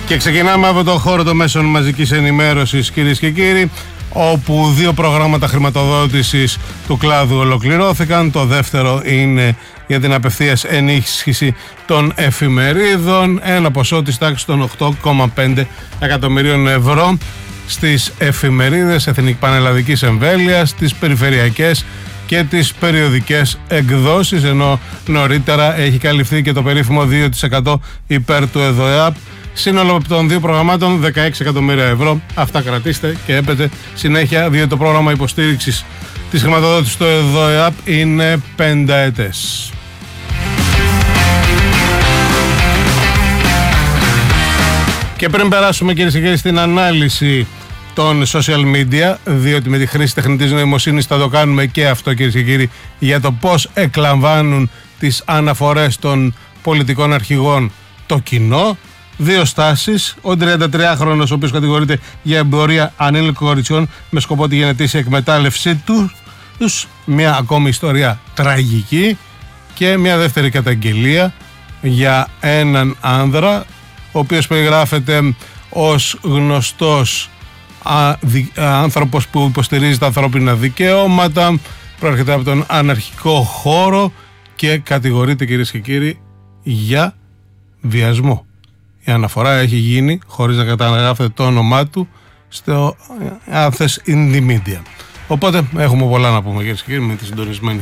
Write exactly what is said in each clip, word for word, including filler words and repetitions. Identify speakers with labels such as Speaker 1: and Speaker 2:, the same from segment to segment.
Speaker 1: Και ξεκινάμε από το χώρο των μέσων μαζικής ενημέρωσης, κυρίες και κύριοι, όπου δύο προγράμματα χρηματοδότησης του κλάδου ολοκληρώθηκαν. Το δεύτερο είναι για την απευθείας ενίσχυση των εφημερίδων, ένα ποσό της τάξης των οκτώ κόμμα πέντε εκατομμυρίων ευρώ στις εφημερίδες εθνικής πανελλαδικής εμβέλειας, τις περιφερειακές και τις περιοδικές εκδόσεις, ενώ νωρίτερα έχει καλυφθεί και το περίφημο δύο τοις εκατό υπέρ του ΕΔΟΕΑΠ. Σύνολο των δύο προγραμμάτων δεκαέξι εκατομμύρια ευρώ. Αυτά κρατήστε και έπεται συνέχεια, διότι το πρόγραμμα υποστήριξης της χρηματοδότησης του ΕΔΟΕΑΠ είναι πενταετές. Και πριν περάσουμε, κυρίες και κύριοι, στην ανάλυση των social media, διότι με τη χρήση τεχνητής νοημοσύνης θα το κάνουμε και αυτό, κυρίες και κύριοι, για το πώς εκλαμβάνουν τις αναφορές των πολιτικών αρχηγών το κοινό. Δύο στάσεις. Ο τριαντατριάχρονος, ο οποίος κατηγορείται για εμπορία ανήλικων κοριτσιών με σκοπό τη γενετήσια εκμετάλλευσή του. Μια ακόμη ιστορία τραγική. Και μια δεύτερη καταγγελία για έναν άνδρα, ο οποίος περιγράφεται ως γνωστός α, δι, α, άνθρωπος που υποστηρίζει τα ανθρώπινα δικαιώματα, προέρχεται από τον αναρχικό χώρο και κατηγορείται, κυρίες και κύριοι, για βιασμό. Η αναφορά έχει γίνει χωρίς να καταγράφεται το όνομά του στο Athens in the Media. Οπότε έχουμε πολλά να πούμε, κυρίες και κύριοι, με τη συντονισμένη.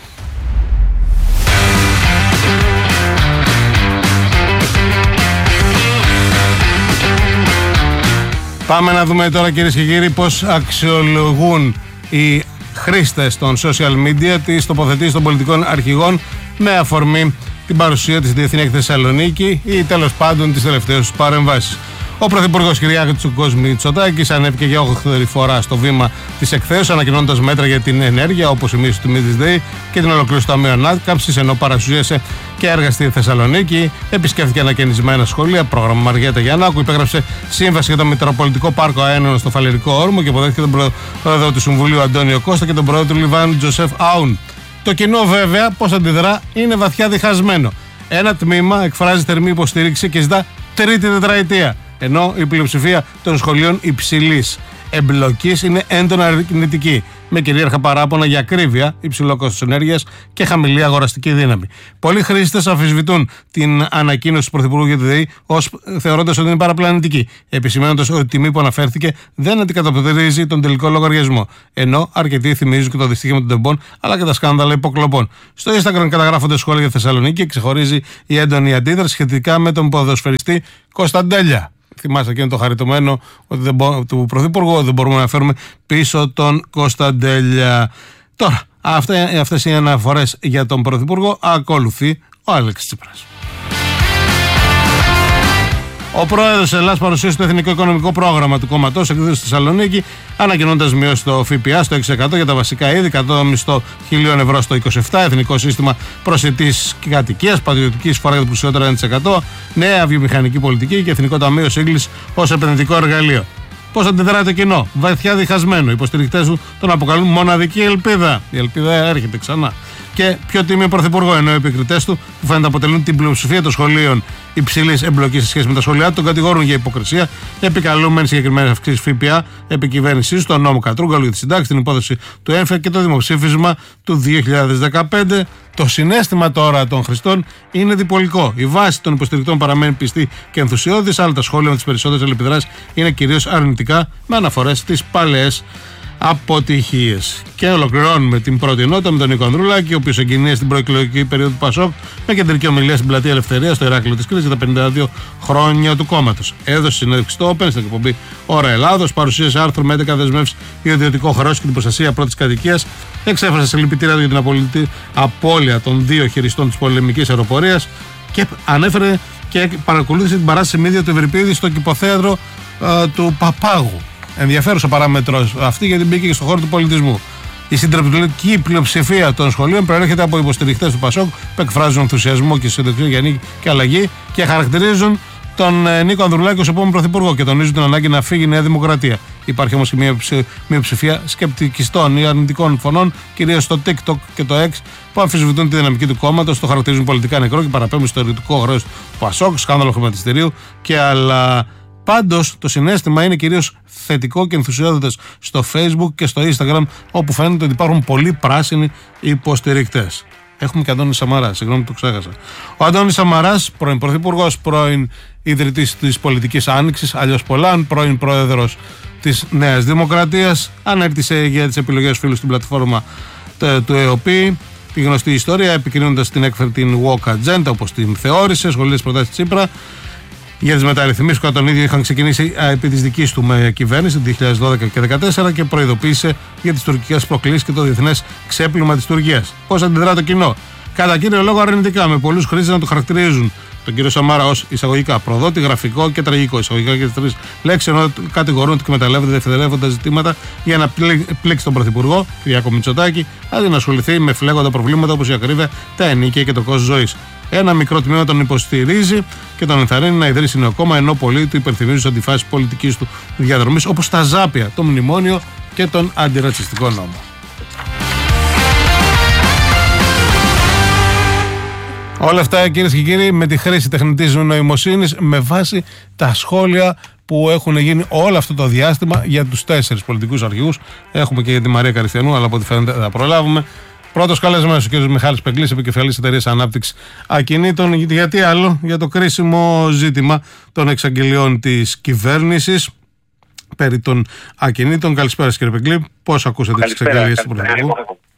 Speaker 1: Πάμε να δούμε τώρα, κυρίες και κύριοι, πώς αξιολογούν οι χρήστες των social media τις τοποθετήσεις των πολιτικών αρχηγών με αφορμή την παρουσία της Διεθνή Έκθεση Θεσσαλονίκη ή τέλος πάντων τις τελευταίες παρεμβάσεις. Ο Πρωθυπουργός Κυριάκος Μητσοτάκης ανέβηκε για όγδοη φορά στο βήμα της εκθέσεως, ανακοινώνοντας μέτρα για την ενέργεια, όπως η μείωση του τιμή της ΔΕΗ και την ολοκλήρωση του Ταμείου Ανάκαμψης, ενώ παρασουσίασε και έργα στη Θεσσαλονίκη. Επισκέφθηκε ανακαινισμένα σχολεία, πρόγραμμα Μαριέτα Γιαννάκου, υπέγραψε σύμβαση για το Μητροπολιτικό Πάρκο Αένων στο Φαλερικό Όρμο και υποδέχθηκε τον πρόεδρο του Συμβουλίου Αντώνιο Κώστα και τον πρόεδρο του Λιβάνου Τζοσέφ Άουν. Το κοινό, βέβαια, πώς αντιδρά, είναι βαθιά διχασμένο. Ένα τμήμα εκφράζει θερμή υποστήριξη και ζητά τρίτη τετραετία, ενώ η πλειοψηφία των σχολείων υψηλής εμπλοκής είναι έντονα αρνητική, με κυρίαρχα παράπονα για ακρίβεια, υψηλό κόστος ενέργειας και χαμηλή αγοραστική δύναμη. Πολλοί χρήστες αμφισβητούν την ανακοίνωση του Πρωθυπουργού για τη ΔΕΗ, ως θεωρώντας ότι είναι παραπλανητική, επισημαίνοντας ότι η τιμή που αναφέρθηκε δεν αντικατοπτρίζει τον τελικό λογαριασμό. Ενώ αρκετοί θυμίζουν και το δυστύχημα των τεμπών αλλά και τα σκάνδαλα υποκλοπών. Στο Instagram καταγράφονται σχόλια για Θεσσαλονίκη και ξεχωρίζει η έντονη αντίδραση σχετικά με τον ποδοσφαιριστή Κωνσταντέλια. Θυμάστε εκείνο το χαριτωμένο ότι δεν μπο, του Πρωθυπουργού, δεν μπορούμε να φέρουμε πίσω τον Κωνσταντέλια. Τώρα, αυτές οι αναφορές για τον Πρωθυπουργό, ακολουθεί ο Άλεξης Τσίπρας. Ο πρόεδρος της Ελλάδας παρουσίασε το Εθνικό Οικονομικό Πρόγραμμα του κόμματος εκδήλωση στη Θεσσαλονίκη, ανακοινώντας μειώσει στο ΦΠΑ στο έξι τοις εκατό για τα βασικά είδη, κατώτατο μισθό χιλίων ευρώ στο είκοσι επτά τοις εκατό, εθνικό σύστημα προσιτής κατοικίας, πατριωτική εισφορά για το πλουσιότερο ένα τοις εκατό, νέα βιομηχανική πολιτική και εθνικό ταμείο σύγκλησης ως επενδυτικό εργαλείο. Πώς αντιδρά το κοινό, βαθιά διχασμένο. Οι υποστηρικτές του τον αποκαλούν μοναδική ελπίδα. Η ελπίδα έρχεται ξανά. Και πιο τίμιο πρωθυπουργό, ενώ οι επικριτές του, που φαίνεται αποτελούν την πλειοψηφία των σχολείων υψηλής εμπλοκής σε σχέση με τα σχολεία του, τον κατηγορούν για υποκρισία, επικαλούμενοι συγκεκριμένες αυξήσεις ΦΠΑ επικυβέρνησής του, τον νόμο Κατρούγκαλου για τη συντάξη, την υπόθεση του ΕΜΦΕ και το δημοψήφισμα του δύο χιλιάδες δεκαπέντε. Το συναίσθημα τώρα των χρηστών είναι διπολικό. Η βάση των υποστηρικτών παραμένει πιστή και ενθουσιώδης, αλλά τα σχόλια με τις περισσότερες αλληλεπιδράσεις είναι κυρίως αρνητικά, με αναφορές στις παλαιές αποτυχίες. Και ολοκληρώνουμε την πρώτη ενότητα με τον Νίκο Ανδρουλάκη, ο οποίος εγκαινίασε στην προεκλογική περίοδο του ΠΑΣΟΚ με κεντρική ομιλία στην Πλατεία Ελευθερίας στο Ηράκλειο της Κρήτης για τα πενήντα δύο χρόνια του κόμματος. Έδωσε συνέντευξη στο Open, στην εκπομπή Ώρα Ελλάδος, παρουσίασε άρθρο με έντεκα δεσμεύσεις για ιδιωτικό χρέος και την προστασία πρώτης κατοικίας, εξέφρασε συλληπιτήρια του για την απολυτη... απώλεια των δύο χειριστών της πολεμικής αεροπορίας και ανέφερε και παρακολούθησε την παράσταση Μίδια του Ευρυπίδη στο κηποθέατρο ε, του Παπάγου. Ενδιαφέρουσα παράμετρος αυτή, γιατί μπήκε και στον χώρο του πολιτισμού. Η συντριπτική πλειοψηφία των σχολείων προέρχεται από υποστηρικτές του ΠΑΣΟΚ που εκφράζουν ενθουσιασμό και συνταξιότητα για νίκη και αλλαγή και χαρακτηρίζουν τον Νίκο Ανδρουλάκη ως επόμενο πρωθυπουργό και τονίζουν την ανάγκη να φύγει η Νέα Δημοκρατία. Υπάρχει όμως και μια μειοψηφία σκεπτικιστών ή αρνητικών φωνών, κυρίως στο TikTok και το X, που αμφισβητούν τη δυναμική του κόμματος, το χαρακτηρίζουν πολιτικά νεκρό και παραπέμπουν στο αιρετικό χρέος του Πασόκ, σκάνδαλο χρηματιστηρίου και άλλα. Πάντως, το συναίσθημα είναι κυρίως θετικό και ενθουσιώδες στο Facebook και στο Instagram, όπου φαίνεται ότι υπάρχουν πολλοί πράσινοι υποστηρικτές. Έχουμε και Αντώνη Σαμαρά, συγγνώμη το ξέχασα. Ο Αντώνης Σαμαράς, πρώην Πρωθυπουργός, πρώην ιδρυτής της Πολιτικής Άνοιξης, αλλιώς Πολάν, πρώην Πρόεδρος της Νέας Δημοκρατίας, ανέρτησε για τις επιλογές φίλου στην πλατφόρμα του ΕΟΠΗ. Τη γνωστή ιστορία, επικρίνοντας την έκφερε την Walk Agenda, όπως την θεώρησε, σχολεί τις προτάσεις της Τσίπρα για τις μεταρρυθμίσεις που κατά τον ίδιο είχαν ξεκινήσει επί της δικής του με κυβέρνηση το δύο χιλιάδες δώδεκα και δύο χιλιάδες δεκατέσσερα και προειδοποίησε για τις τουρκικές προκλήσεις και το διεθνές ξέπλυμα της Τουρκίας. Πώς αντιδρά το κοινό? Κατά κύριο λόγο αρνητικά, με πολλούς χρήστες να το χαρακτηρίζουν τον κύριο Σαμάρα ως εισαγωγικά προδότη, γραφικό και τραγικό. Εισαγωγικά και τις τρεις λέξεις, ενώ κατηγορούν ότι εκμεταλλεύεται δευτερεύοντα ζητήματα για να πλήξει τον Πρωθυπουργό, Κυριάκο Μητσοτάκη, αντί να ασχοληθεί με φλέγοντα προβλήματα όπως η ακρίβεια, τα ενίκια και το κόστος ζωής. Ένα μικρό τμήμα τον υποστηρίζει και τον ενθαρρύνει να ιδρύσει νέο κόμμα, ενώ πολλοί του υπερθυμίζουν τις αντιφάσεις πολιτικής του διαδρομής, όπως τα Ζάπια, το μνημόνιο και τον αντιρατσιστικό νόμο. Όλα αυτά, κυρίες και κύριοι, με τη χρήση τεχνητής νοημοσύνης, με βάση τα σχόλια που έχουν γίνει όλο αυτό το διάστημα για τους τέσσερις πολιτικούς αρχηγούς. Έχουμε και για τη Μαρία Καριστιανού, αλλά από ό,τι φαίνεται θα προλάβουμε. Πρώτος καλεσμένος ο κ. Μιχάλης Πεγκλής, επικεφαλής εταιρείας ανάπτυξης ακινήτων. Γιατί άλλο? Για το κρίσιμο ζήτημα των εξαγγελιών της κυβέρνησης περί των ακινήτων. Καλησπέρα, κ. Πεγκλή. Πώς ακούσατε τις εξαγγελίες του Πρωθυπουργού?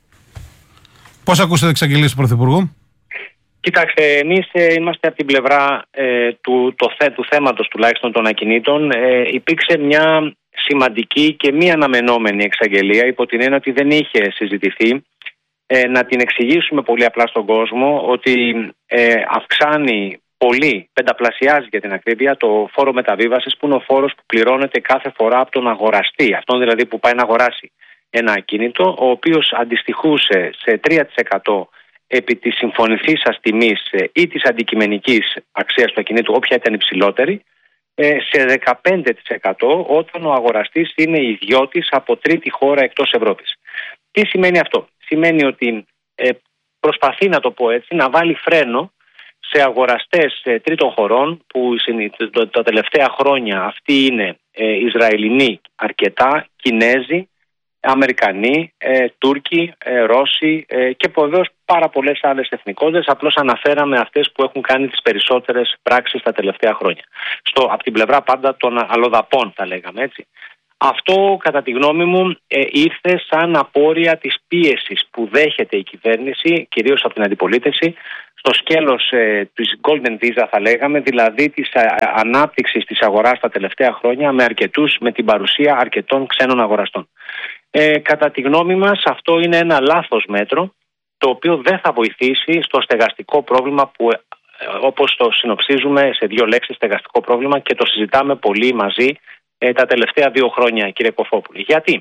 Speaker 1: Πώς ακούσατε τις εξαγγελίες του Πρωθυπουργού?
Speaker 2: Κοιτάξτε, εμείς ε, είμαστε από την πλευρά ε, του, το θέ, του θέματος τουλάχιστον των ακινήτων. Ε, υπήρξε μια σημαντική και μη αναμενόμενη εξαγγελία, υπό την έννοια ότι δεν είχε συζητηθεί. Ε, να την εξηγήσουμε πολύ απλά στον κόσμο ότι ε, αυξάνει πολύ, πενταπλασιάζει για την ακρίβεια, το φόρο μεταβίβασης, που είναι ο φόρος που πληρώνεται κάθε φορά από τον αγοραστή. Αυτόν δηλαδή που πάει να αγοράσει ένα ακίνητο, ο οποίος αντιστοιχούσε σε τρία τοις εκατό επί της συμφωνηθήσας τιμής ή της αντικειμενικής αξίας του ακινήτου, όποια ήταν υψηλότερη, σε δεκαπέντε τοις εκατό όταν ο αγοραστής είναι ιδιώτης από τρίτη χώρα εκτός Ευρώπης. Τι σημαίνει αυτό? Σημαίνει ότι ε, προσπαθεί, να το πω έτσι, να βάλει φρένο σε αγοραστές ε, τρίτων χωρών, που τα το, τελευταία χρόνια αυτοί είναι ε, Ισραηλινοί αρκετά, Κινέζοι, Αμερικανοί, ε, Τούρκοι, ε, Ρώσοι ε, και βεβαίως πάρα πολλές άλλες εθνικότητες. Απλώς αναφέραμε αυτές που έχουν κάνει τις περισσότερες πράξεις τα τελευταία χρόνια. Στο, από την πλευρά πάντα των αλλοδαπών, θα λέγαμε έτσι. Αυτό, κατά τη γνώμη μου, ε, ήρθε σαν απόρρια της πίεσης που δέχεται η κυβέρνηση, κυρίως από την αντιπολίτευση, στο σκέλος ε, της Golden Visa, θα λέγαμε, δηλαδή της ε, ανάπτυξης της αγοράς τα τελευταία χρόνια με, αρκετούς, με την παρουσία αρκετών ξένων αγοραστών. Ε, κατά τη γνώμη μας, αυτό είναι ένα λάθος μέτρο, το οποίο δεν θα βοηθήσει στο στεγαστικό πρόβλημα που, ε, όπως το συνοψίζουμε σε δύο λέξεις, στεγαστικό πρόβλημα, και το συζητάμε πολύ μαζί ε, τα τελευταία δύο χρόνια, κύριε Κοφόπουλε. Γιατί?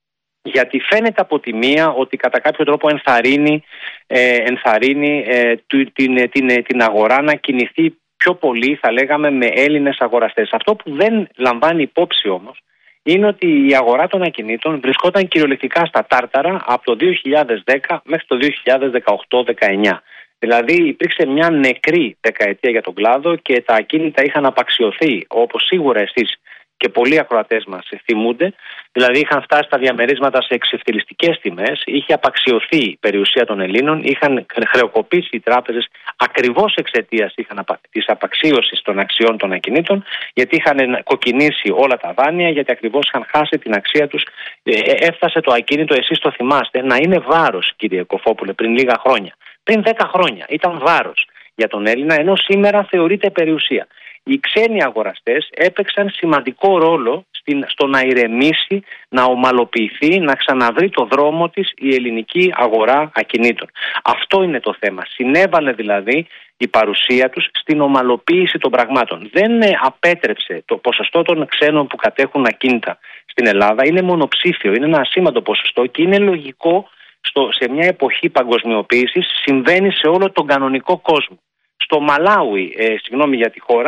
Speaker 2: Γιατί φαίνεται από τη μία ότι κατά κάποιο τρόπο ενθαρρύνει, ε, ενθαρρύνει ε, την, την, την, την αγορά να κινηθεί πιο πολύ, θα λέγαμε, με Έλληνες αγοραστές. Αυτό που δεν λαμβάνει υπόψη όμως είναι ότι η αγορά των ακινήτων βρισκόταν κυριολεκτικά στα τάρταρα από το δύο χιλιάδες δέκα μέχρι το δύο χιλιάδες δεκαοκτώ δεκαεννιά. Δηλαδή υπήρξε μια νεκρή δεκαετία για τον κλάδο και τα ακίνητα είχαν απαξιωθεί, όπως σίγουρα εσείς και πολλοί ακροατές μας θυμούνται. Δηλαδή είχαν φτάσει στα διαμερίσματα σε εξευθυλιστικές τιμές, είχε απαξιωθεί η περιουσία των Ελλήνων, είχαν χρεοκοπήσει οι τράπεζες ακριβώς εξαιτίας της απαξίωσης των αξιών των ακινήτων, γιατί είχαν κοκκινήσει όλα τα δάνεια, γιατί ακριβώς είχαν χάσει την αξία τους. Έφτασε το ακίνητο, εσείς το θυμάστε, να είναι βάρος, κύριε Κοφόπουλε, πριν λίγα χρόνια. Πριν δέκα χρόνια ήταν βάρος για τον Έλληνα, ενώ σήμερα θεωρείται περιουσία. Οι ξένοι αγοραστές έπαιξαν σημαντικό ρόλο στην, στο να ηρεμήσει, να ομαλοποιηθεί, να ξαναβρει το δρόμο της η ελληνική αγορά ακινήτων. Αυτό είναι το θέμα. Συνέβαλε δηλαδή η παρουσία τους στην ομαλοποίηση των πραγμάτων. Δεν απέτρεψε το ποσοστό των ξένων που κατέχουν ακίνητα στην Ελλάδα. Είναι μονοψήφιο, είναι ένα ασήμαντο ποσοστό και είναι λογικό στο, σε μια εποχή παγκοσμιοποίησης, συμβαίνει σε όλο τον κανονικό κόσμο. Στο Μαλάουι, ε, συγγνώμη για τη χώρα,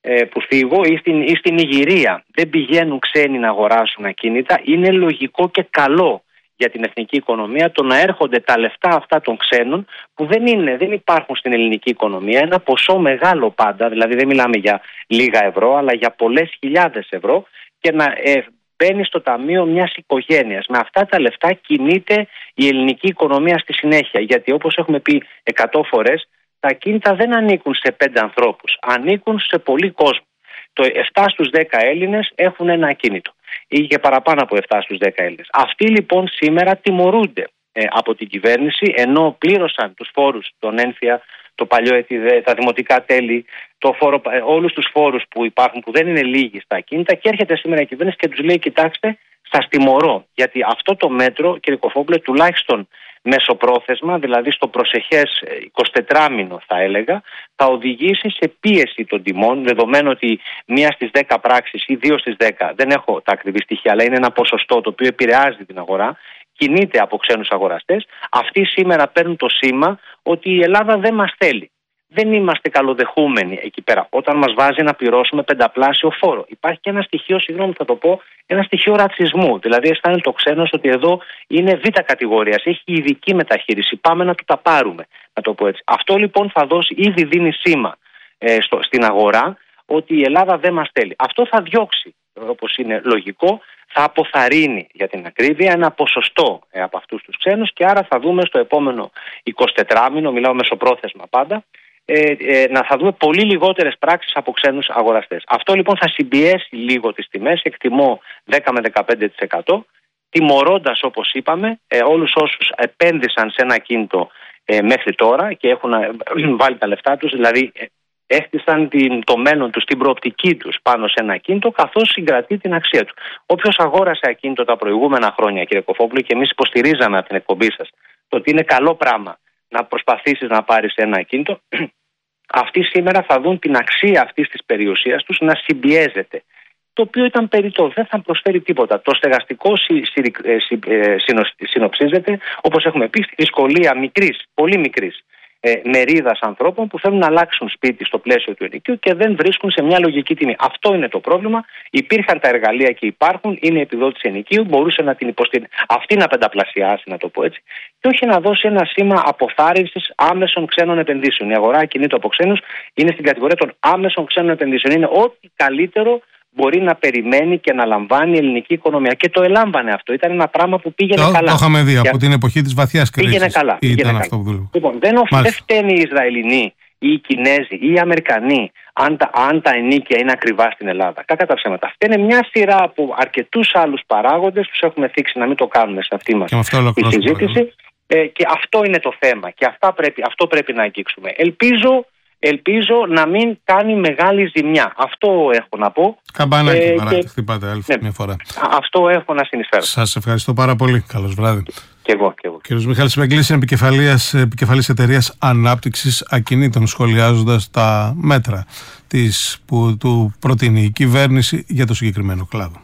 Speaker 2: που θίγω, ή στην, ή στην Νιγηρία δεν πηγαίνουν ξένοι να αγοράσουν ακίνητα, είναι λογικό και καλό για την εθνική οικονομία το να έρχονται τα λεφτά αυτά των ξένων που δεν, είναι, δεν υπάρχουν στην ελληνική οικονομία, ένα ποσό μεγάλο πάντα, δηλαδή δεν μιλάμε για λίγα ευρώ αλλά για πολλές χιλιάδες ευρώ, και να ε, μπαίνει στο ταμείο μιας οικογένειας. Με αυτά τα λεφτά κινείται η ελληνική οικονομία στη συνέχεια, γιατί όπως έχουμε πει εκατό φορές, τα ακίνητα δεν ανήκουν σε πέντε ανθρώπους, ανήκουν σε πολύ κόσμο. Το επτά στους δέκα Έλληνες έχουν ένα ακίνητο ή και παραπάνω από επτά στους δέκα Έλληνες. Αυτοί λοιπόν σήμερα τιμωρούνται ε, από την κυβέρνηση, ενώ πλήρωσαν τους φόρους, τον ένφια, το παλιό ΕΤΙΔΕ, τα δημοτικά τέλη, το φόρο, ε, όλους τους φόρους που υπάρχουν, που δεν είναι λίγοι στα ακίνητα, και έρχεται σήμερα η κυβέρνηση και τους λέει: κοιτάξτε, σας τιμωρώ. Γιατί αυτό το μέτρο, κύριε Κοφόπουλε, τουλάχιστον μεσοπρόθεσμα, δηλαδή στο προσεχές εικοσιτετράμηνο θα έλεγα, θα οδηγήσει σε πίεση των τιμών, δεδομένου ότι μία στις δέκα πράξεις ή δύο στις δέκα, δεν έχω τα ακριβή στοιχεία, αλλά είναι ένα ποσοστό το οποίο επηρεάζει την αγορά, κινείται από ξένους αγοραστές. Αυτοί σήμερα παίρνουν το σήμα ότι η Ελλάδα δεν μας θέλει. Δεν είμαστε καλοδεχούμενοι εκεί πέρα, όταν μας βάζει να πληρώσουμε πενταπλάσιο φόρο. Υπάρχει και ένα στοιχείο, συγγνώμη θα το πω, ένα στοιχείο ρατσισμού. Δηλαδή αισθάνεται το ξένος ότι εδώ είναι β' κατηγορίας, έχει ειδική μεταχείριση. Πάμε να του τα πάρουμε, να το πω έτσι. Αυτό λοιπόν θα δώσει, ήδη δίνει σήμα ε, στο, στην αγορά ότι η Ελλάδα δεν μας θέλει. Αυτό θα διώξει, όπως είναι λογικό, θα αποθαρρύνει για την ακρίβεια ένα ποσοστό ε, από αυτούς τους ξένους, και άρα θα δούμε στο επόμενο εικοσιτετράμηνο, μιλάω μεσοπρόθεσμα πάντα, Ε, ε, να θα δούμε πολύ λιγότερες πράξεις από ξένους αγοραστές. Αυτό λοιπόν θα συμπιέσει λίγο τις τιμές, εκτιμώ δέκα με δεκαπέντε τοις εκατό, τιμωρώντας, όπως είπαμε, ε, όλους όσους επένδυσαν σε ένα ακίνητο ε, μέχρι τώρα και έχουν ε, βάλει τα λεφτά τους, δηλαδή ε, έχτισαν την, το μέλλον τους, την προοπτική τους πάνω σε ένα ακίνητο, καθώς συγκρατεί την αξία του. Όποιος αγόρασε ακίνητο τα προηγούμενα χρόνια, κύριε Κοφόπουλο, και εμείς υποστηρίζαμε από την εκπομπή σας το ότι είναι καλό πράγμα να προσπαθήσεις να πάρεις ένα ακίνητο, αυτοί σήμερα θα δουν την αξία αυτής της περιουσίας τους να συμπιέζεται, το οποίο ήταν περιττό, δεν θα προσφέρει τίποτα. Το στεγαστικό συ, συ, συ, συνο, συνοψίζεται, όπως έχουμε πει, στη δυσκολία μικρής, πολύ μικρής ε, μερίδας ανθρώπων που θέλουν να αλλάξουν σπίτι στο πλαίσιο του ενοικίου και δεν βρίσκουν σε μια λογική τιμή. Αυτό είναι το πρόβλημα. Υπήρχαν τα εργαλεία και υπάρχουν, είναι η επιδότηση ενοικίου, μπορούσε να την υποστηρίξει, αυτή να πενταπλασιάσει, να το πω έτσι, και όχι να δώσει ένα σήμα αποθάρρυνσης άμεσων ξένων επενδύσεων. Η αγορά ακινήτου από ξένους είναι στην κατηγορία των άμεσων ξένων επενδύσεων. Είναι ό,τι καλύτερο μπορεί να περιμένει και να λαμβάνει η ελληνική οικονομία. Και το ελάμβανε αυτό. Ήταν ένα πράγμα που πήγαινε το, καλά.
Speaker 1: Το είχαμε δει από την εποχή της βαθιάς κρίσης.
Speaker 2: Πήγαινε καλά.
Speaker 1: Ήταν
Speaker 2: πήγαινε
Speaker 1: αυτό
Speaker 2: καλά.
Speaker 1: που
Speaker 2: λοιπόν, δεν, δεν φταίνουν οι Ισραηλινοί ή οι Κινέζοι ή οι Αμερικανοί αν τα, αν τα ενίκια είναι ακριβά στην Ελλάδα. Κακά τα ψέματα. Φταίνε μια σειρά από αρκετούς άλλους παράγοντες, τους έχουμε θίξει να μην το κάνουμε σε αυτή μας τη συζήτηση. Ε, και αυτό είναι το θέμα. Και αυτά πρέπει, αυτό πρέπει να αγγίξουμε. Ελπίζω. Ελπίζω να μην κάνει μεγάλη ζημιά. Αυτό έχω να πω.
Speaker 1: Καμπανάκι ε, παρά, και... χτυπάτε άλλη ναι, μια φορά.
Speaker 2: Αυτό έχω να συνεισφέρω.
Speaker 1: Σας ευχαριστώ πάρα πολύ. Καλώς βράδυ.
Speaker 2: Και εγώ. Και εγώ.
Speaker 1: Κύριος Μιχάλης Πεγκλής είναι επικεφαλής εταιρείας ανάπτυξης ακινήτων, σχολιάζοντας τα μέτρα της, που του προτείνει η κυβέρνηση για το συγκεκριμένο κλάδο.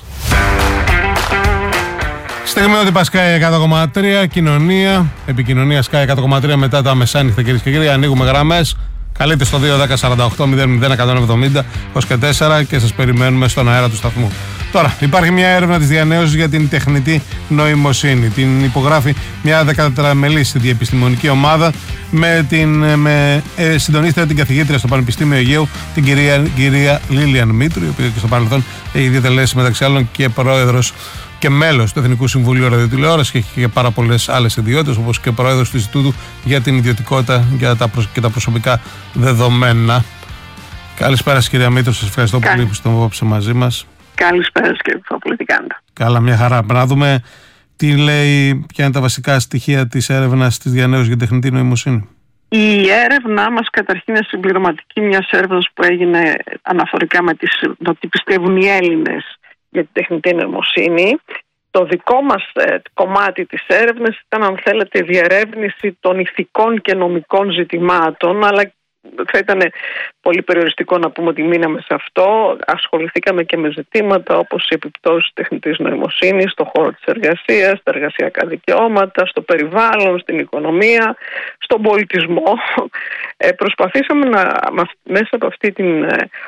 Speaker 1: Στιγμή ότι πα Sky εκατό κόμμα τρία, κοινωνία, επικοινωνία Sky εκατό κόμμα τρία μετά τα μεσάνυχτα, κυρίες και κύριοι. Ανοίγουμε γραμμές. Καλείτε στο δύο δέκα σαράντα οκτώ μηδέν μηδέν εκατόν εβδομήντα είκοσι τέσσερα και σας περιμένουμε στον αέρα του σταθμού. Τώρα, υπάρχει μια έρευνα της Διανέωσης για την τεχνητή νοημοσύνη. Την υπογράφει μια δεκατετραμελής διεπιστημονική ομάδα με την με, ε, συντονίστρια την καθηγήτρια στο Πανεπιστήμιο Αιγαίου, την κυρία, κυρία Λίλιαν Μήτρου, η οποία και στο παρελθόν έχει διατελέσει μεταξύ άλλων και πρόεδρος και μέλος του Εθνικού Συμβουλίου Ραδιοτηλεόρασης και έχει και πάρα πολλές άλλες ιδιότητες, όπως και πρόεδρος του Ινστιτούτου για την Ιδιωτικότητα για τα προσ... και τα προσωπικά δεδομένα. Καλησπέρα, κυρία Μήτρου, σας ευχαριστώ Καλή. πολύ που είστε απόψε μαζί μας.
Speaker 3: Καλησπέρα, κύριε Παπούλη, τι κάνετε?
Speaker 1: Καλά, μια χαρά. Να δούμε τι λέει, ποια είναι τα βασικά στοιχεία της έρευνας της Διανέωσης για τεχνητή νοημοσύνη.
Speaker 3: Η έρευνά μας καταρχήν είναι συμπληρωματική μιας έρευνας που έγινε αναφορικά με τις, το τι πιστεύουν οι Έλληνες για την τεχνητή νοημοσύνη. Το δικό μας ε, κομμάτι της έρευνας ήταν, αν θέλετε, η διερεύνηση των ηθικών και νομικών ζητημάτων, αλλά θα ήταν πολύ περιοριστικό να πούμε ότι μείναμε σε αυτό. Ασχοληθήκαμε και με ζητήματα όπως οι επιπτώσεις τεχνητής νοημοσύνης στον χώρο της εργασίας, στα εργασιακά δικαιώματα, στο περιβάλλον, στην οικονομία, στον πολιτισμό. Ε, προσπαθήσαμε να, μέσα από αυτή την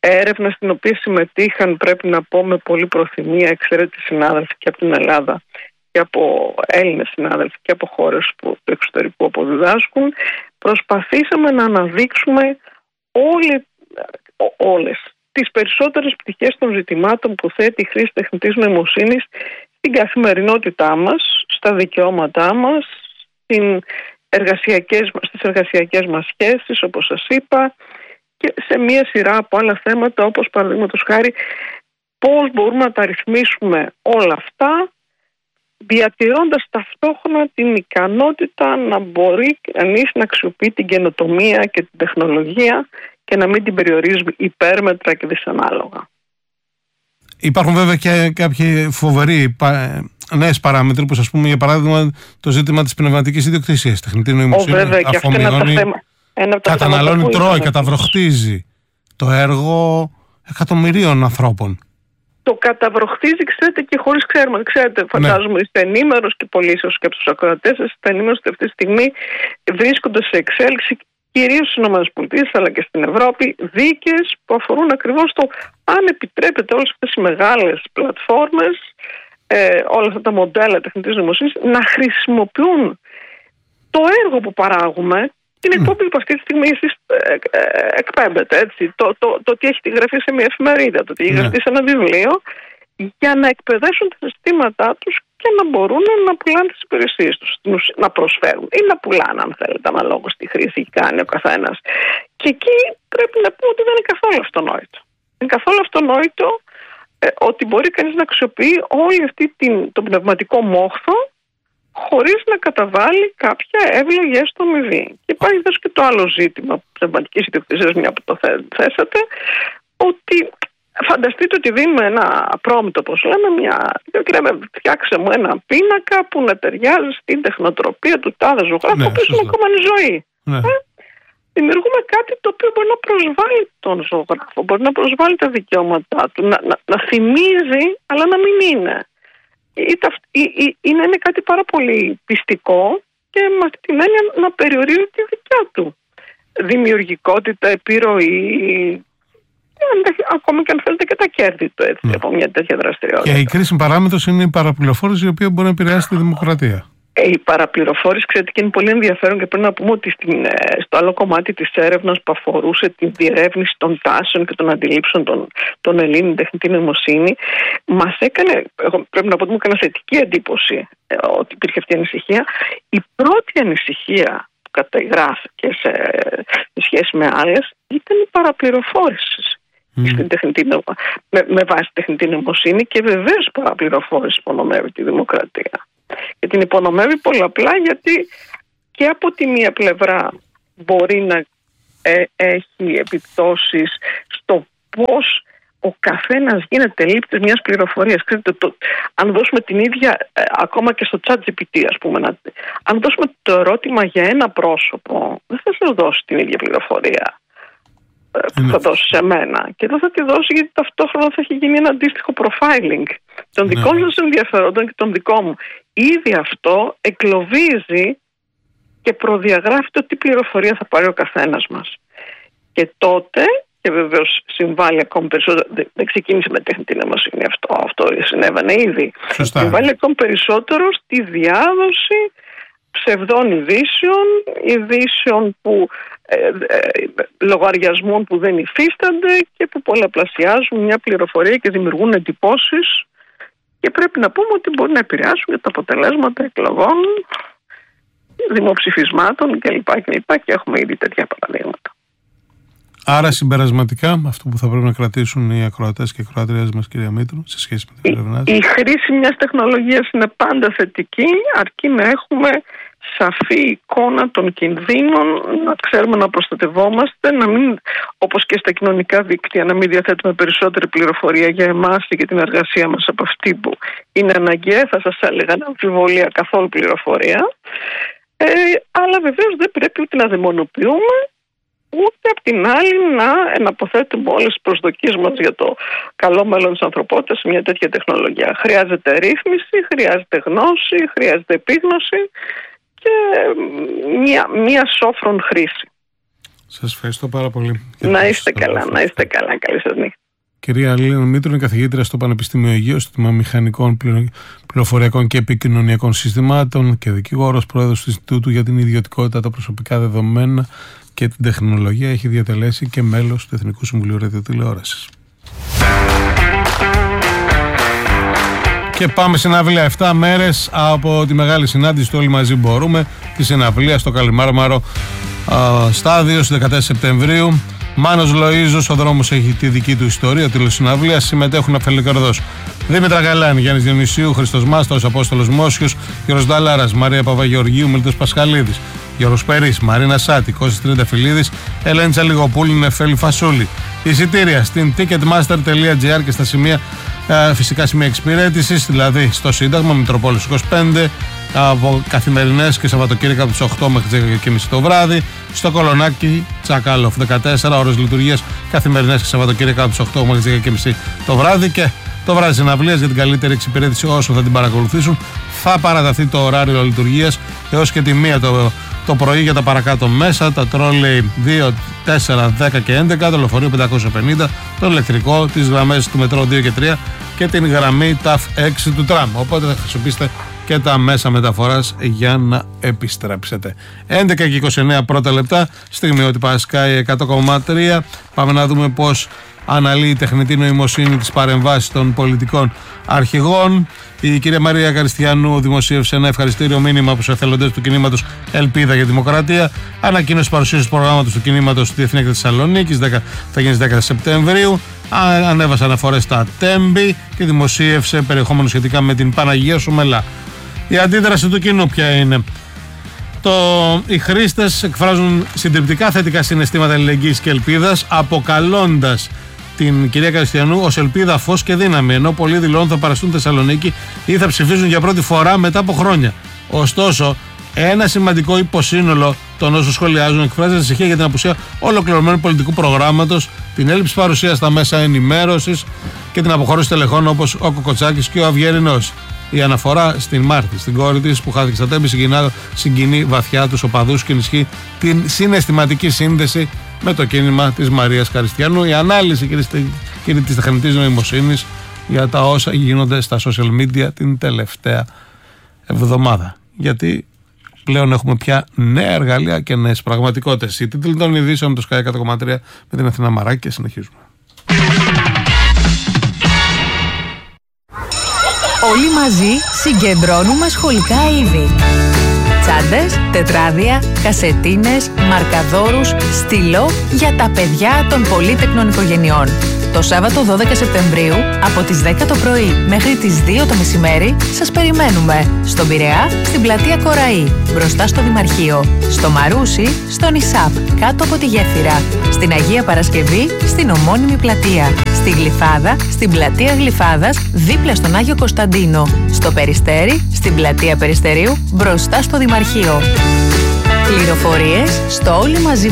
Speaker 3: έρευνα στην οποία συμμετείχαν, πρέπει να πω, με πολύ προθυμία εξαιρετικοί συνάδελφοι και από την Ελλάδα και από Έλληνες συνάδελφοι και από χώρες που, του εξωτερικού που διδάσκουν. Προσπαθήσαμε να αναδείξουμε όλη, όλες τις περισσότερες πτυχές των ζητημάτων που θέτει η χρήση τεχνητής νοημοσύνης στην καθημερινότητά μας, στα δικαιώματά μας, στην εργασιακές, στις εργασιακές μας σχέσεις, όπως σας είπα, και σε μία σειρά από άλλα θέματα, όπως παραδείγματος χάρη πώς μπορούμε να τα ρυθμίσουμε όλα αυτά, διατηρώντας ταυτόχρονα την ικανότητα να μπορεί κανείς να αξιοποιεί την καινοτομία και την τεχνολογία και να μην την περιορίζει υπέρμετρα και δυσανάλογα.
Speaker 1: Υπάρχουν βέβαια και κάποιοι φοβεροί νέες παράμετροι, όπως ας πούμε για παράδειγμα το ζήτημα της πνευματικής ιδιοκτησίας. Τεχνητή νοημοσύνη αφομοιώνει, καταναλώνει, τρώει, καταβροχτίζει το έργο εκατομμυρίων ανθρώπων.
Speaker 3: Το καταβροχτίζει, ξέρετε, και χωρίς ξέρουμε. Ξέρετε, φαντάζομαι, είστε ενήμερος και πολλοί ίσως και από τους ακροατές σας, είστε ενήμερος ότι αυτή τη στιγμή βρίσκονται σε εξέλιξη, κυρίως στις ΗΠΑ αλλά και στην Ευρώπη, δίκες που αφορούν ακριβώς το αν επιτρέπεται όλες αυτές οι μεγάλες πλατφόρμες, ε, όλα αυτά τα μοντέλα τεχνητής νοημοσύνης να χρησιμοποιούν το έργο που παράγουμε, την εκπομπή που αυτή τη στιγμή εσείς ε, ε, εκπέμπετε, έτσι, το, το, το ότι έχει γραφεί σε μια εφημερίδα, το ότι έχει γραφεί σε ένα βιβλίο, για να εκπαιδεύσουν τα συστήματά τους και να μπορούν να πουλάνε τις υπηρεσίες τους, να προσφέρουν ή να πουλάνε, αν θέλετε, αναλόγως τη χρήση έχει κάνει ο καθένας. Και εκεί πρέπει να πούμε ότι δεν είναι καθόλου αυτονόητο. Δεν είναι καθόλου αυτονόητο ε, ότι μπορεί κανείς να αξιοποιεί όλη αυτή την, τον πνευματικό μόχθο χωρίς να καταβάλει κάποια εύλογη έστω αμοιβή. Και υπάρχει εδώ και το άλλο ζήτημα πνευματικής ιδιοκτησίας, μια που το θέσατε, ότι φανταστείτε ότι δίνουμε ένα prompt, όπως λέμε, μια, και λέμε φτιάξε μου ένα πίνακα που να ταιριάζει στην τεχνοτροπία του τάδε ζωγράφου, ναι, που είναι ακόμα ζωή. Ναι. Ε, δημιουργούμε κάτι το οποίο μπορεί να προσβάλλει τον ζωγράφο, μπορεί να προσβάλλει τα δικαιώματά του, να, να, να θυμίζει, αλλά να μην είναι. Είναι κάτι πάρα πολύ πιστικό και με αυτή την έννοια να περιορίζει τη δικιά του δημιουργικότητα, επιρροή, ακόμη και αν θέλετε και τα κέρδη του, έτσι, ναι, από μια τέτοια δραστηριότητα.
Speaker 1: Και η κρίσιμη παράμετρος είναι η παραπληροφόρηση, η οποία μπορεί να επηρεάσει τη δημοκρατία.
Speaker 3: Ε, η παραπληροφόρηση, ξέρετε, και είναι πολύ ενδιαφέρον, και πρέπει να πούμε ότι στην, στο άλλο κομμάτι της έρευνας που αφορούσε τη διερεύνηση των τάσεων και των αντιλήψεων των, των Ελλήνων τεχνητή νοημοσύνη, μας έκανε, εγώ πρέπει να πω ότι μου έκανε θετική εντύπωση ε, ότι υπήρχε αυτή η ανησυχία. Η πρώτη ανησυχία που καταγράφηκε σε, σε σχέση με άλλες ήταν η παραπληροφόρηση. Mm. Στην τεχνητή, με, με βάση τεχνητή νοημοσύνη, και βεβαίως η παραπληροφόρηση υπονομεύει τη δημοκρατία. Και την υπονομεύει πολλαπλά, γιατί και από τη μία πλευρά μπορεί να ε, έχει επιπτώσεις στο πώς ο καθένας γίνεται λήπτης μιας πληροφορίας. Ξέρετε, το, αν δώσουμε την ίδια, ε, ακόμα και στο ChatGPT, ας πούμε, να, αν δώσουμε το ερώτημα για ένα πρόσωπο, δεν θα σας δώσει την ίδια πληροφορία που θα δώσει σε μένα, και δεν θα τη δώσει γιατί ταυτόχρονα θα έχει γίνει ένα αντίστοιχο profiling των δικών σας ενδιαφερόντων και των δικών μου. Ήδη αυτό εγκλωβίζει και προδιαγράφει το τι πληροφορία θα πάρει ο καθένας μας. Και τότε, και βεβαίως συμβάλλει ακόμη περισσότερο, δεν ξεκίνησε με τεχνητή νοημοσύνη αυτό, αυτό συνέβαινε ήδη. Σωστά. Συμβάλλει ακόμη περισσότερο στη διάδοση ψευδών ειδήσεων, ειδήσεων που, ε, ε, λογαριασμών που δεν υφίστανται και που πολλαπλασιάζουν μια πληροφορία και δημιουργούν εντυπώσεις, και πρέπει να πούμε ότι μπορεί να επηρεάσουν και τα αποτελέσματα εκλογών, δημοψηφισμάτων κλπ. Και, και έχουμε ήδη τέτοια παραδείγματα.
Speaker 1: Άρα συμπερασματικά, αυτό που θα πρέπει να κρατήσουν οι ακροατές και οι ακροατριές μας, κυρία Μήτρου, σε σχέση με την έρευνά σας.
Speaker 3: Η χρήση μιας τεχνολογίας είναι πάντα θετική, αρκεί να έχουμε σαφή εικόνα των κινδύνων, να ξέρουμε να προστατευόμαστε, να μην, όπως και στα κοινωνικά δίκτυα, να μην διαθέτουμε περισσότερη πληροφορία για εμάς και για την εργασία μας από αυτή που είναι αναγκαία. Θα σας έλεγα να αμφιβολία καθόλου πληροφορία. Ε, αλλά βεβαίως δεν πρέπει ούτε να δαιμονοποιούμε, ούτε απ' την άλλη να εναποθέτουμε όλες τις προσδοκίες μας για το καλό μέλλον της ανθρωπότητας σε μια τέτοια τεχνολογία. Χρειάζεται ρύθμιση, χρειάζεται γνώση, χρειάζεται επίγνωση και μια, μια σόφρον χρήση.
Speaker 1: Σας ευχαριστώ πάρα πολύ.
Speaker 3: Να είστε καλά, να είστε καλά. Καλή σας νύχτα.
Speaker 1: Κυρία Αλίνα Μήτρου είναι καθηγήτρια στο Πανεπιστήμιο Αιγαίου, στο Τμήμα Μηχανικών, Πληροφοριακών και Επικοινωνιακών Συστημάτων και δικηγόρος, πρόεδρος του Ινστιτούτου για την Ιδιωτικότητα, τα Προσωπικά Δεδομένα και την Τεχνολογία. Έχει διατελέσει και μέλος του Εθνικού Συμβουλίου Ραδιοτηλεόρασης. Και πάμε συναυλία. εφτά μέρες από τη μεγάλη συνάντηση του Όλοι Μαζί Μπορούμε, τη συναυλία στο Καλιμάρμαρο στάδιο στις δεκατέσσερις Σεπτεμβρίου. Μάνος Λοΐζος, ο δρόμος έχει τη δική του ιστορία, τηλεσυναυλία. Συμμετέχουν Αφελικαρδός, Δήμητρα Γαλάνη, Γιάννης Διονυσίου, Χριστός Μάστος, Απόστολος Μόσιος, Γιώργος Νταλάρας, Μαρία Παπαγεωργίου, Μίλτος Πασχαλίδης, Γιώργος Περής, Μαρίνα Σάτη, Κώστας Τριανταφυλλίδης, Ελένη Τσαλιγοπούλου, Νεφέλη Φασούλη. Εισιτήρια στην ticketmaster τελεία gr και στα σημεία, ε, φυσικά σημεία εξυπηρέτησης, δηλαδή στο Σύνταγμα, Μητροπόλης είκοσι πέντε, από καθημερινές και Σαββατοκύριακα από τις οκτώ μέχρι τις δέκα και μισή το βράδυ, στο Κολονάκι, Τσακάλοφ δεκατέσσερα, ώρες λειτουργίας καθημερινές και Σαββατοκύριακα από τις οκτώ μέχρι τις δέκα και μισή το βράδυ, και το βράδυ συναυλίας για την καλύτερη εξυπηρέτηση όσο θα την παρακολουθήσουν. Θα παραταθεί το ωράριο λειτουργίας έως και τη μία το, το πρωί για τα παρακάτω μέσα, τα τρόλεϊ δύο, τέσσερα, δέκα και έντεκα, το λεωφορείο πεντακόσια πενήντα, το ηλεκτρικό, τις γραμμές του μετρό δύο και τρία και την γραμμή ταφ έξι του τραμ. Οπότε θα χρησιμοποιήσετε και τα μέσα μεταφοράς για να επιστρέψετε. έντεκα και είκοσι εννέα πρώτα λεπτά, στιγμιότυπα Sky εκατό κόμμα τρία. Πάμε να δούμε πώς αναλύει η τεχνητή νοημοσύνη τις παρεμβάσεις των πολιτικών αρχηγών. Η κυρία Μαρία Καριστιανού δημοσίευσε ένα ευχαριστήριο μήνυμα από τους εθελοντές του κινήματος Ελπίδα για Δημοκρατία. Ανακοίνωσε παρουσίαση του προγράμματος του κινήματος στη Διεθνή Έκθεση Θεσσαλονίκης, θα γίνει στις δέκα Σεπτεμβρίου. Ανέβασε αναφορές στα Τέμπη και δημοσίευσε περιεχόμενο σχετικά με την Παναγία Σουμελά. Η αντίδραση του κοινού ποια είναι? Το, οι χρήστες εκφράζουν συντριπτικά θετικά συναισθήματα αλληλεγγύης και ελπίδας, αποκαλώντας την κυρία Καριστιανού ως ελπίδα, φως και δύναμη, ενώ πολλοί δηλώνουν θα παραστούν Θεσσαλονίκη ή θα ψηφίζουν για πρώτη φορά μετά από χρόνια. Ωστόσο, ένα σημαντικό υποσύνολο των όσων σχολιάζουν εκφράζει ανησυχία για την απουσία ολοκληρωμένου πολιτικού προγράμματος, την έλλειψη παρουσίας στα μέσα ενημέρωσης και την αποχώρηση τελεχών όπως ο Κοκοτσάκης και ο Αυγερινός. Η αναφορά στην Μάρτη, στην κόρη της που χάθηκε στα Τέμπη, συγκινεί βαθιά τους οπαδούς και ενισχύει την συναισθηματική σύνδεση με το κίνημα της Μαρίας Καριστιανού. Η ανάλυση κύριε της τεχνητής νοημοσύνης για τα όσα γίνονται στα social media την τελευταία εβδομάδα. Γιατί πλέον έχουμε πια νέα εργαλεία και νέες πραγματικότητες. Οι τίτλοι των ειδήσεων του Sky εκατό κόμμα τρία με την Αθηνά Μαράκη και συνεχίζουμε.
Speaker 4: Όλοι μαζί συγκεντρώνουμε σχολικά είδη. Τσάντες, τετράδια, κασετίνες, μαρκαδόρους, στυλό για τα παιδιά των πολύτεκνων οικογενειών. Το Σάββατο δώδεκα Σεπτεμβρίου από τις δέκα το πρωί μέχρι τις δύο το μεσημέρι σας περιμένουμε στον Πειραιά, στην πλατεία Κοραή, μπροστά στο Δημαρχείο, στο Μαρούσι, στον Ισάπ, κάτω από τη Γέφυρα, στην Αγία Παρασκευή, στην ομώνυμη πλατεία, στη Γλυφάδα, στην πλατεία Γλυφάδας, δίπλα στον Άγιο Κωνσταντίνο, στο Περιστέρι, στην πλατεία Περιστερίου, μπροστά στο Δημαρχείο. Πληροφορίες στο όλοι μαζί